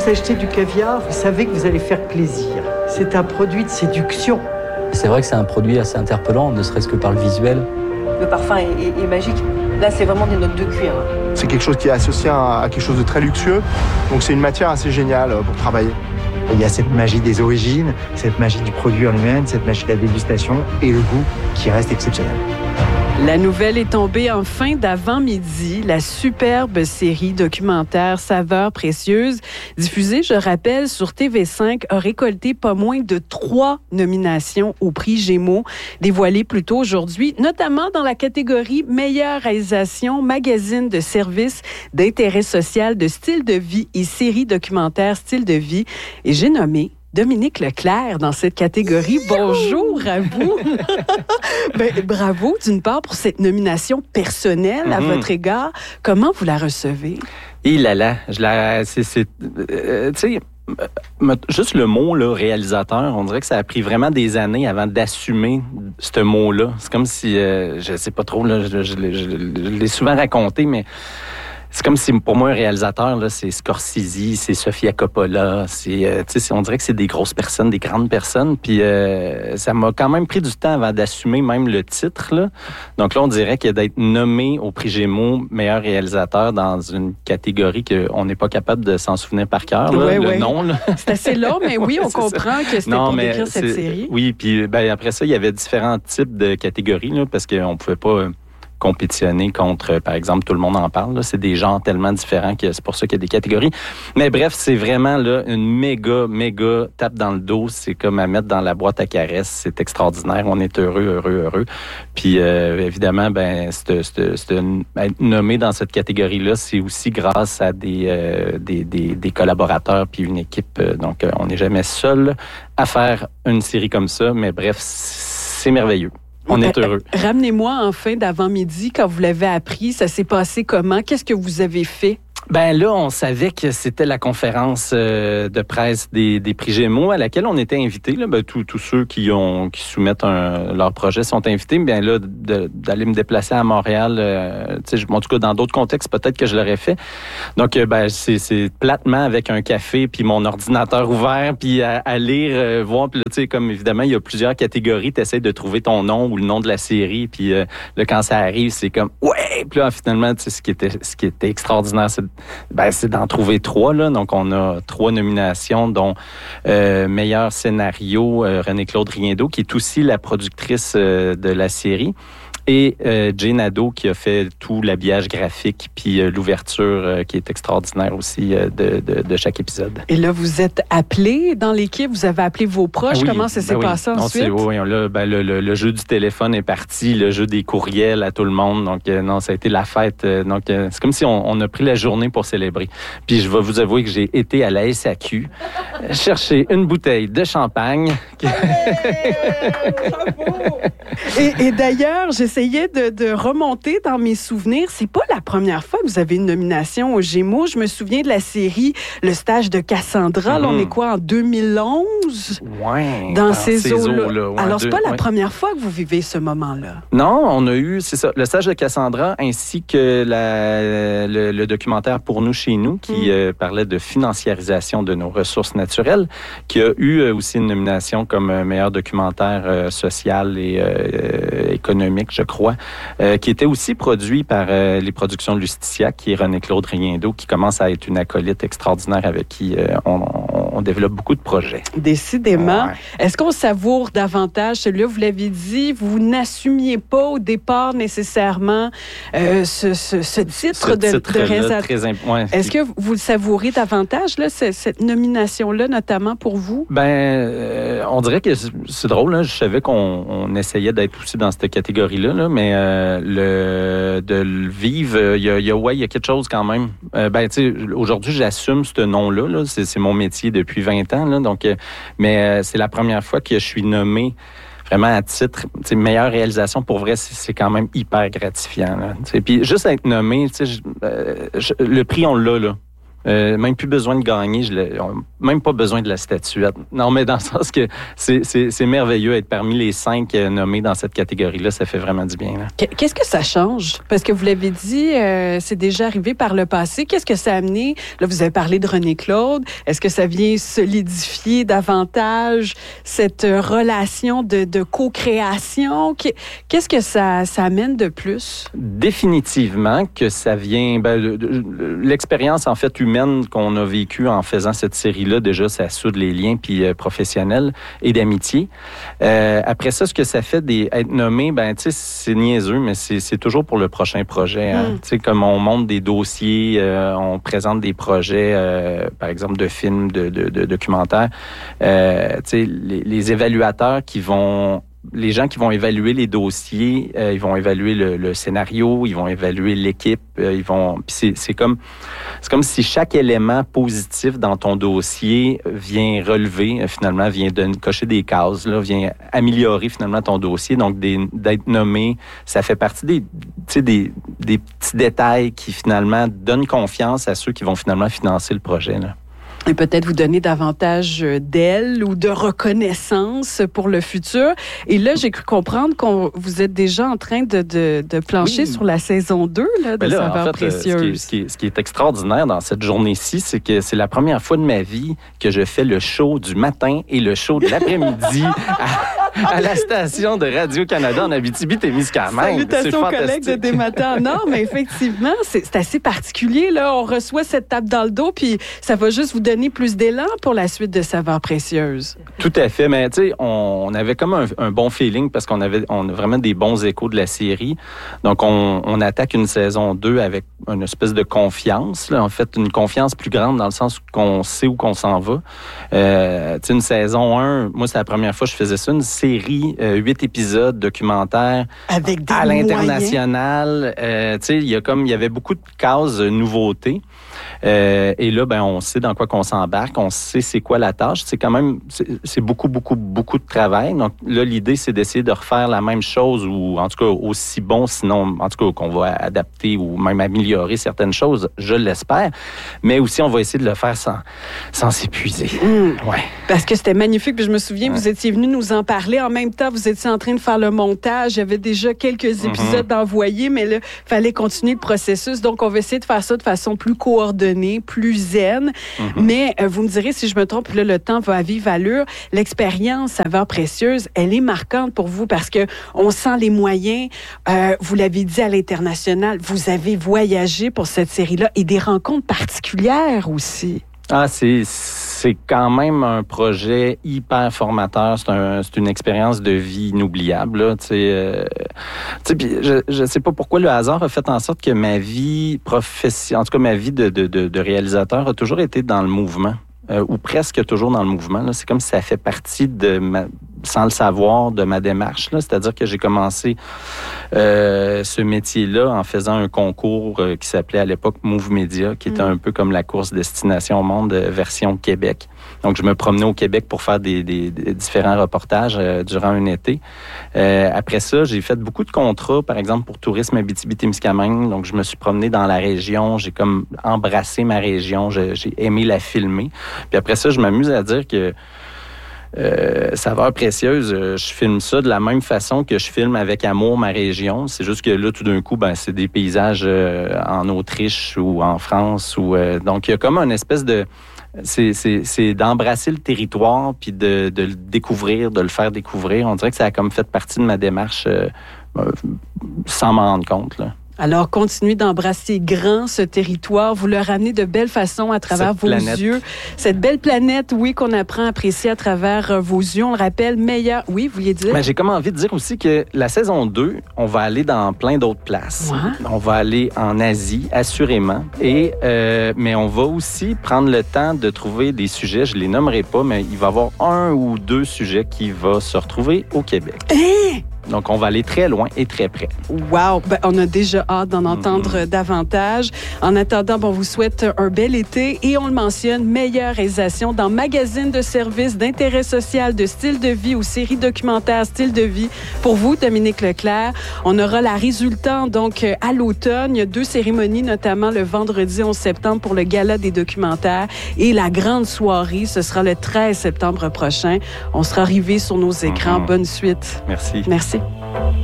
vous achetez du caviar, vous savez que vous allez faire plaisir. C'est un produit de séduction. C'est vrai que c'est un produit assez interpellant, ne serait-ce que par le visuel. Le parfum est magique. Là, c'est vraiment des notes de cuir. C'est quelque chose qui est associé à quelque chose de très luxueux. Donc c'est une matière assez géniale pour travailler. Il y a cette magie des origines, cette magie du produit en lui-même, cette magie de la dégustation et le goût qui reste exceptionnel. La nouvelle est tombée en fin d'avant-midi. La superbe série documentaire Saveurs précieuses, diffusée, je rappelle, sur TV5, a récolté pas moins de 3 nominations au prix Gémeaux, dévoilées plus tôt aujourd'hui, notamment dans la catégorie meilleure réalisation, magazine de services d'intérêt social, de style de vie et série documentaire style de vie. Et j'ai nommé Dominique Leclerc dans cette catégorie. Bonjour à vous. Bravo d'une part pour cette nomination personnelle à votre égard. Comment vous la recevez? Tu sais, juste le mot là, réalisateur, on dirait que ça a pris vraiment des années avant d'assumer ce mot-là. C'est comme si, je sais pas trop, là, je l'ai souvent raconté, mais c'est comme si, pour moi, un réalisateur, là, c'est Scorsese, c'est Sofia Coppola, on dirait que c'est des grosses personnes, des grandes personnes, puis ça m'a quand même pris du temps avant d'assumer même le titre, là. Donc là, on dirait que d'être nommé au prix Gémeaux meilleur réalisateur dans une catégorie qu'on n'est pas capable de s'en souvenir par cœur, là, le nom. Là. C'est assez long, mais oui, on comprend que c'était pour décrire cette série. Oui, puis après ça, il y avait différents types de catégories, là, parce qu'on pouvait pas compétitionner contre, par exemple, Tout le monde en parle. Là. C'est des genres tellement différents que c'est pour ça qu'il y a des catégories. Mais bref, c'est vraiment là, une méga tape dans le dos. C'est comme à mettre dans la boîte à caresses. C'est extraordinaire. On est heureux. Puis évidemment, être nommé dans cette catégorie-là, c'est aussi grâce à des collaborateurs puis une équipe. Donc, on n'est jamais seul à faire une série comme ça. Mais bref, c'est merveilleux. On est heureux. Ramenez-moi en fin d'avant-midi, quand vous l'avez appris, ça s'est passé comment? Qu'est-ce que vous avez fait? Ben là, on savait que c'était la conférence de presse des prix Gémeaux à laquelle on était invités. Là, tous ceux qui soumettent leur projet sont invités. Bien là, d'aller me déplacer à Montréal, en tout cas dans d'autres contextes, peut-être que je l'aurais fait. Donc, c'est platement avec un café puis mon ordinateur ouvert puis à lire, voir. Puis là, comme évidemment, il y a plusieurs catégories. Tu essaies de trouver ton nom ou le nom de la série. Puis là, quand ça arrive, c'est comme ouais. Puis là, finalement, ce qui était extraordinaire, c'est d'en trouver 3, là. Donc, on a 3 nominations, dont meilleur scénario, René-Claude Riendeau, qui est aussi la productrice de la série. Et Jane Nadeau qui a fait tout l'habillage graphique puis l'ouverture qui est extraordinaire aussi de chaque épisode. Et là, vous êtes appelé dans l'équipe, vous avez appelé vos proches. Oui, comment ça s'est passé ensuite? Le jeu du téléphone est parti, le jeu des courriels à tout le monde. Donc, ça a été la fête. Donc, c'est comme si on a pris la journée pour célébrer. Puis, je vais vous avouer que j'ai été à la SAQ chercher une bouteille de champagne. Et d'ailleurs, j'essayais de remonter dans mes souvenirs. C'est pas la première fois que vous avez une nomination aux Gémeaux. Je me souviens de la série Le stage de Cassandra. Là, on est quoi, en 2011? Oui. Dans ces eaux-là. Ouais, alors, c'est pas la première fois que vous vivez ce moment-là. Non, on a eu, c'est ça, Le stage de Cassandra ainsi que le documentaire Pour nous, chez nous, qui parlait de financiarisation de nos ressources naturelles, qui a eu aussi une nomination comme meilleur documentaire social et économique, je crois, qui était aussi produit par les productions de Lustitia, qui est René-Claude Riendeau, qui commence à être une acolyte extraordinaire avec qui on développe beaucoup de projets. Décidément. Ouais. Est-ce qu'on savoure davantage celui-là? Vous l'avez dit, vous n'assumiez pas au départ nécessairement ce titre de réalisateur. Est-ce que vous le savourez davantage, là, cette nomination-là, notamment pour vous? On dirait que c'est drôle. Là. Je savais qu'on essayait d'être aussi dans cette catégorie-là, là, mais de le vivre, il y a quelque chose quand même. Aujourd'hui, j'assume ce nom-là. Là. C'est mon métier depuis 20 ans. Là, donc, mais c'est la première fois que je suis nommé vraiment à titre, meilleure réalisation. Pour vrai, c'est quand même hyper gratifiant. Puis juste être nommé, le prix, on l'a là. Même plus besoin de gagner, même pas besoin de la statuette. Non, mais dans le sens que c'est merveilleux être parmi les 5 nommés dans cette catégorie-là, ça fait vraiment du bien. Là. Qu'est-ce que ça change? Parce que vous l'avez dit, c'est déjà arrivé par le passé. Qu'est-ce que ça a amené? Là, vous avez parlé de René Claude. Est-ce que ça vient solidifier davantage cette relation de co-création? Qu'est-ce que ça amène de plus? Définitivement que ça vient... l'expérience, en fait, humaine qu'on a vécue en faisant cette série-là, déjà, ça soude les liens puis professionnels et d'amitié. Après ça, ce que ça fait être nommé, tu sais, c'est niaiseux, mais c'est toujours pour le prochain projet. Hein. Tu sais, comme on monte des dossiers, on présente des projets, par exemple, de films, de documentaires. Tu sais, les évaluateurs les gens qui vont évaluer les dossiers, ils vont évaluer le scénario, ils vont évaluer l'équipe, c'est comme si chaque élément positif dans ton dossier vient relever, finalement, vient cocher des cases, là, vient améliorer finalement ton dossier. Donc, d'être nommé, ça fait partie des petits détails qui finalement donnent confiance à ceux qui vont finalement financer le projet, là. Et peut-être vous donner davantage d'aile ou de reconnaissance pour le futur. Et là, j'ai cru comprendre vous êtes déjà en train de plancher sur la saison 2 là, de Saveurs précieuses. Ce qui est extraordinaire dans cette journée-ci, c'est que c'est la première fois de ma vie que je fais le show du matin et le show de l'après-midi à la station de Radio-Canada en Abitibi-Témiscamingue. Salutations aux collègues de Des-Matins. Non, mais effectivement, c'est assez particulier. Là. On reçoit cette tape dans le dos, puis ça va juste vous donner plus d'élan pour la suite de Saveurs précieuses. Tout à fait. Mais tu sais, on avait comme un bon feeling parce qu'on a vraiment des bons échos de la série. Donc, on attaque une saison 2 avec une espèce de confiance. Là. En fait, une confiance plus grande dans le sens qu'on sait où qu'on s'en va. Tu sais, une saison 1, moi, c'est la première fois que je faisais ça, une série, 8 épisodes documentaires avec des à l'international. Tu sais, il y avait beaucoup de cases nouveautés. Et là, on sait dans quoi qu'on s'embarque, on sait c'est quoi la tâche. C'est quand même, c'est beaucoup, beaucoup, beaucoup de travail. Donc là, l'idée, c'est d'essayer de refaire la même chose ou en tout cas aussi bon, sinon, en tout cas, qu'on va adapter ou même améliorer certaines choses, je l'espère. Mais aussi, on va essayer de le faire sans s'épuiser. Ouais. Parce que c'était magnifique. Puis je me souviens, vous étiez venu nous en parler. En même temps, vous étiez en train de faire le montage. Il y avait déjà quelques épisodes d'envoyer, mais là, il fallait continuer le processus. Donc, on va essayer de faire ça de façon plus coordonnée, plus zen. Mais vous me direz si je me trompe, là, le temps va à vive allure. L'expérience Saveurs précieuses, elle est marquante pour vous parce que on sent les moyens. Vous l'avez dit à l'international, vous avez voyagé pour cette série-là et des rencontres particulières aussi. Ah, c'est quand même un projet hyper formateur. C'est une expérience de vie inoubliable. Là, je sais pas pourquoi le hasard a fait en sorte que ma vie en tout cas ma vie de réalisateur a toujours été dans le mouvement. Ou presque toujours dans le mouvement. Là. C'est comme si ça fait partie sans le savoir, de ma démarche. Là. C'est-à-dire que j'ai commencé ce métier-là en faisant un concours qui s'appelait à l'époque Move Media, qui était un peu comme la course Destination Monde version Québec. Donc, je me promenais au Québec pour faire des différents reportages durant un été. Après ça, j'ai fait beaucoup de contrats, par exemple, pour Tourisme Abitibi-Témiscamingue. Donc, je me suis promené dans la région. J'ai comme embrassé ma région. J'ai aimé la filmer. Puis après ça, je m'amuse à dire que Saveurs précieuses, je filme ça de la même façon que je filme avec amour ma région. C'est juste que là, tout d'un coup, c'est des paysages en Autriche ou en France. Donc, il y a comme une espèce de... C'est d'embrasser le territoire puis de le découvrir, de le faire découvrir. On dirait que ça a comme fait partie de ma démarche sans m'en rendre compte, là. Alors, continuez d'embrasser grand ce territoire. Vous le ramenez de belle façon à travers vos yeux. Cette belle planète, oui, qu'on apprend à apprécier à travers vos yeux. On le rappelle, meilleur... Oui, vous vouliez dire? J'ai comme envie de dire aussi que la saison 2, on va aller dans plein d'autres places. Ouais. On va aller en Asie, assurément. Mais on va aussi prendre le temps de trouver des sujets. Je les nommerai pas, mais il va y avoir 1 ou 2 sujets qui vont se retrouver au Québec. Donc, on va aller très loin et très près. Wow! Ben, on a déjà hâte d'en entendre davantage. En attendant, on vous souhaite un bel été et on le mentionne, meilleure réalisation dans magazine de services, d'intérêt social, de style de vie ou série documentaire style de vie. Pour vous, Dominique Leclerc, on aura la résultante donc à l'automne. Il y a 2 cérémonies, notamment le vendredi 11 septembre pour le Gala des documentaires et la grande soirée, ce sera le 13 septembre prochain. On sera arrivé sur nos écrans. Bonne suite. Merci. Merci.